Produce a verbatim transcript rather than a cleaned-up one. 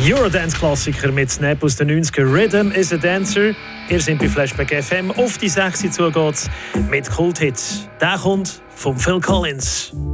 Eurodance-Klassiker mit Snap aus den neunziger. Rhythm is a Dancer. Ihr seid bei Flashback F M. Auf die sechs zugeht's mit Kulthits. Der kommt von Phil Collins.